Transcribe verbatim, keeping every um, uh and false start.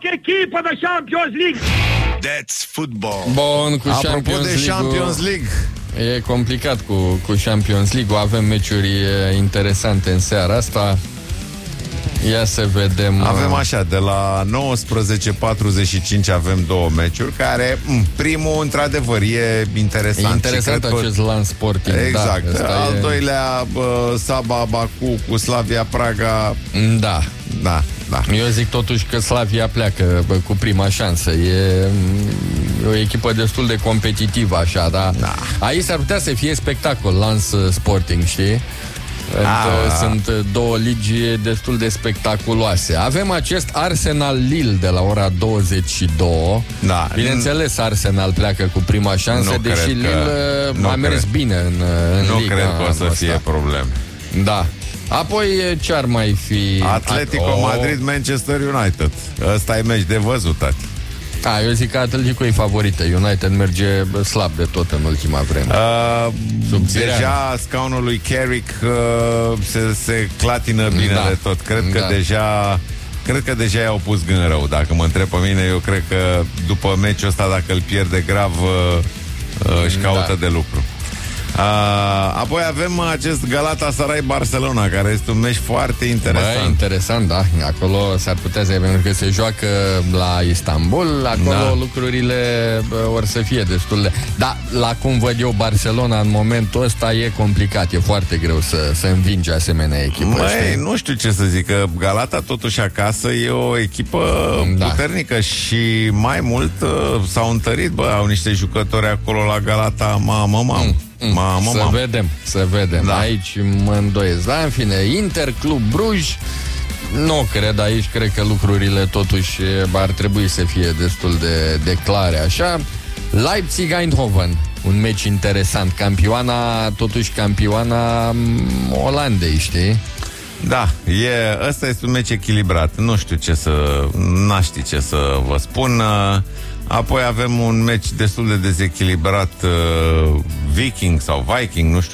echipă de Champions League. That's football. Bun, cu Apropo Champions de Champions League, E complicat cu, cu Champions League. Avem meciuri e, interesante în seara asta. Ia să vedem. avem așa, de la nouăsprezece patruzeci și cinci avem două meciuri care, m, primul, într-adevăr, e interesant. E interesant acest Lens Sporting. Exact. Da, Al e... doilea, bă, Saba Baku cu Slavia Praga. Da. Da, da. Eu zic totuși că Slavia pleacă bă, cu prima șansă. E, e o echipă destul de competitivă, așa, dar da. Aici s-ar putea să fie spectacol, Lens Sporting, știi? Ah. Sunt două ligi destul de spectaculoase. Avem acest Arsenal Lille de la ora douăzeci și două. Da. Bineînțeles, Arsenal pleacă cu prima șansă, Nu deși cred Lille că... a mers cred. bine în, în Nu Liga cred că o să asta. fie probleme. Da. Apoi ce ar mai fi? Atletico oh. Madrid, Manchester United. Ăsta e meci de văzut, tati. A, eu zic că Atletico e favorită. United merge slab de tot în ultima vreme. Uh, Subțirea. deja scaunul lui Carrick uh, se, se clatină bine Da. de tot. Cred că Da. deja Cred că deja i-au pus gân rău. Dacă mă întreb pe mine, eu cred că după meciul ăsta, dacă îl pierde grav, uh, uh, își caută Da. de lucru. Uh, apoi avem acest Galatasaray Barcelona, care este un meci foarte interesant. Bă, interesant, da. Acolo s-ar putea să, pentru că se joacă la Istanbul, acolo Da. lucrurile bă, or să fie destul de... Da, la cum văd eu Barcelona în momentul ăsta e complicat, e foarte greu să, să învinge asemenea echipă. Măi, știi? nu știu ce să zic, că Galata totuși acasă e o echipă Da. puternică și mai mult uh, s-au întărit, bă, au niște jucători acolo la Galata, mamă, mamă. Mm, Mamă, să mamă. vedem, să vedem. Da. Aici mă îndoiesc. Da, în fine, Inter, Club Bruj, nu cred aici, cred că lucrurile totuși ar trebui să fie destul de, de clare, așa. Leipzig-Eindhoven, un meci interesant. Campioana, totuși campioana m, Olandei, știi? Da, e, ăsta este un meci echilibrat. Nu știu ce să... N-aș ști ce să vă spun. Apoi avem un meci destul de dezechilibrat, uh, Viking sau Viking, nu știu